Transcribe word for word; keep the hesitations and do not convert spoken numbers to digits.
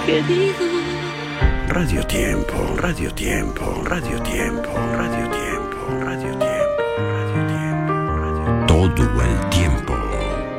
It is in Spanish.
querido. Radio Tiempo, Radio Tiempo, Radio Tiempo, Radio Tiempo, Radio Tiempo, Radio Tiempo, Radio Tiempo. Todo el